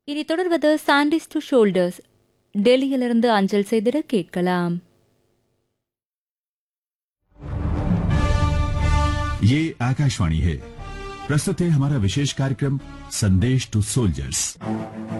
இனி தொடர்வது சாண்டிஸ் to shoulders டெல்லியிலிருந்து அஞ்சல் செய்திட கேட்கலாம். ये आकाशवाणी है. प्रस्तुत है हमारा विशेष कार्यक्रम संदेश टू सोल्जर्स.